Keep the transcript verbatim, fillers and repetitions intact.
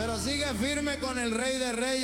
Pero sigue firme con el Rey de Reyes.